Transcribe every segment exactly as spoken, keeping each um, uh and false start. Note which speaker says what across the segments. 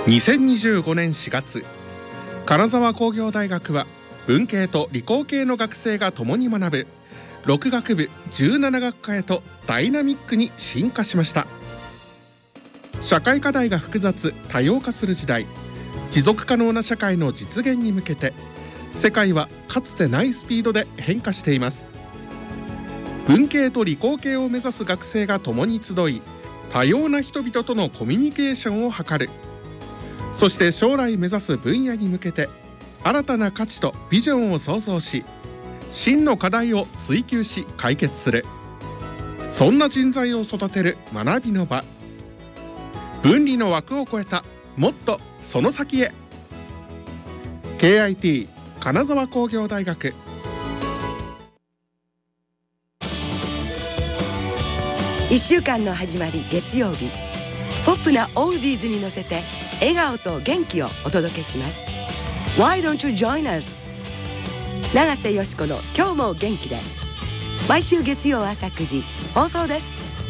Speaker 1: にせんにじゅうごねんしがつ、金沢工業大学は文系と理工系の学生が共に学ぶろく学部じゅうなな学科へとダイナミックに進化しました。社会課題が複雑多様化する時代、持続可能な社会の実現に向けて世界はかつてないスピードで変化しています。文系と理工系を目指す学生が共に集い、多様な人々とのコミュニケーションを図る。そして将来目指す分野に向けて新たな価値とビジョンを創造し、真の課題を追求し解決する。そんな人材を育てる学びの場。分離の枠を超えたもっとその先へ。 ケーアイティー 金沢工業大学。
Speaker 2: いっしゅうかんの始まり月曜日、ポップなオールディーズに乗せて笑顔と元気をお届けします。 Why don't you join us? 永瀬よし子の今日も元気で、毎週月曜朝くじ放送です。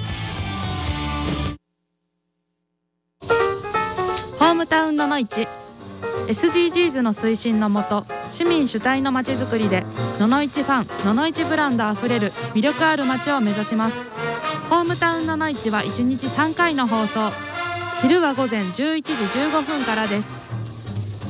Speaker 3: ホームタウンののいち エスディージーズ の推進のもと、市民主体のまちづくりでののいちファン、ののいちブランドあふれる魅力ある街を目指します。ホームタウンののいちはいちにちさんかいの放送、昼は午前じゅういちじじゅうごふんからです。